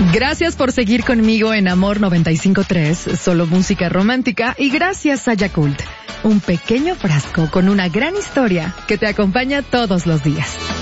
Gracias por seguir conmigo en Amor 95.3, solo música romántica, y gracias a Yakult, un pequeño frasco con una gran historia que te acompaña todos los días.